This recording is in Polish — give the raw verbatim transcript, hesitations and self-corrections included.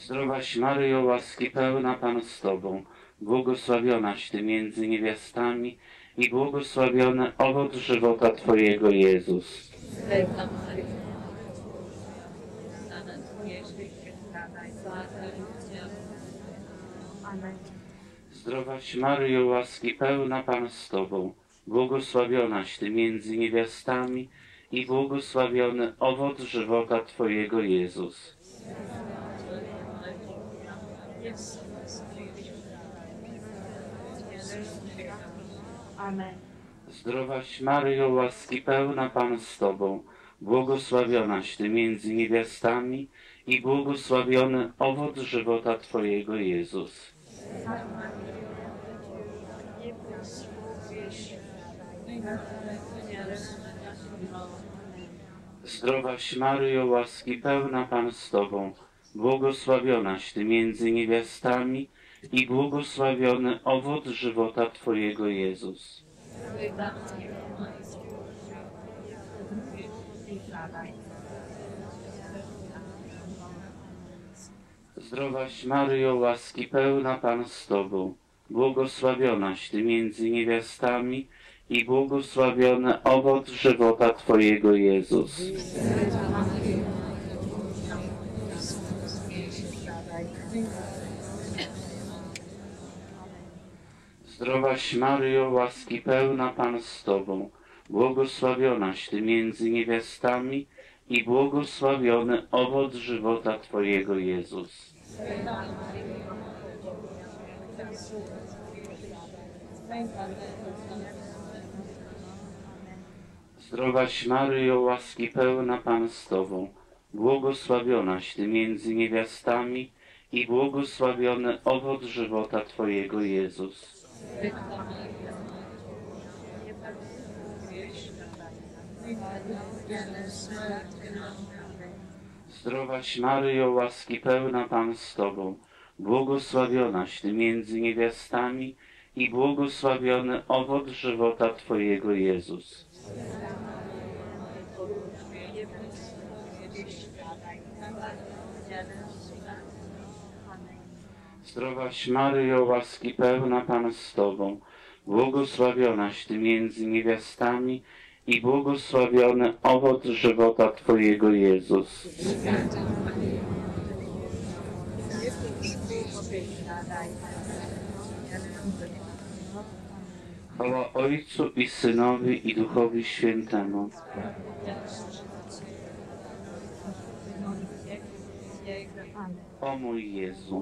Zdrowaś Maryjo, łaski pełna, Pan z Tobą, błogosławionaś Ty między niewiastami i błogosławiony owoc żywota Twojego, Jezus. Święta Maryjo, za nas grzesznych, zbawiaj nas. Amen. Zdrowaś Maryjo, łaski pełna, Pan z Tobą, błogosławionaś Ty między niewiastami i błogosławiony owoc żywota Twojego, Jezus. Amen. Zdrowaś Maryjo, łaski pełna, Pan z Tobą, błogosławionaś Ty między niewiastami i błogosławiony owoc żywota Twojego, Jezus. Zdrowaś Maryjo, łaski pełna, Pan z Tobą, błogosławionaś Ty między niewiastami i błogosławiony owoc żywota Twojego, Jezus. Zdrowaś Maryjo, łaski pełna, Pan z Tobą, błogosławionaś Ty między niewiastami i błogosławiony owoc żywota Twojego, Jezus. Zdrowaś Maryjo, łaski pełna, Pan z Tobą, błogosławionaś Ty między niewiastami i błogosławiony owoc żywota Twojego, Jezus. Zdrowaś Maryjo, łaski pełna, Pan z Tobą, błogosławionaś Ty między niewiastami i błogosławiony owoc żywota Twojego, Jezus. Zdrowaś Maryjo, łaski pełna, Pan z Tobą, błogosławionaś Ty między niewiastami i błogosławiony owoc żywota Twojego, Jezus. Zdrowaś Maryjo, łaski pełna, Pan z Tobą, błogosławionaś Ty między niewiastami i błogosławiony owoc żywota Twojego, Jezus. Chwała Ojcu i Synowi i Duchowi Świętemu. O mój Jezu.